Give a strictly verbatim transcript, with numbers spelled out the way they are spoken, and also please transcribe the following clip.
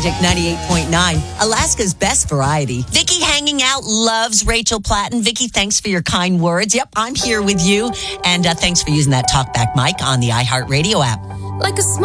Magic ninety-eight point nine, Alaska's best variety. Vicky hanging out loves Rachel Platten. Vicky, thanks for your kind words. Yep, I'm here with you. And uh, thanks for using that talkback mic on the iHeartRadio app. Like a smile.